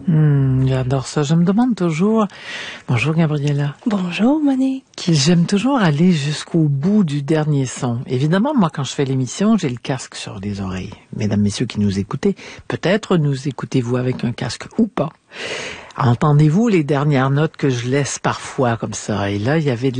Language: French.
J'adore ça. Je me demande toujours... Bonjour Gabriella. Bonjour Monique. J'aime toujours aller jusqu'au bout du dernier son. Évidemment, moi, quand je fais l'émission, j'ai le casque sur les oreilles. Mesdames, messieurs qui nous écoutez, peut-être nous écoutez-vous avec un casque ou pas. Entendez-vous les dernières notes que je laisse parfois comme ça? Et là, il y avait de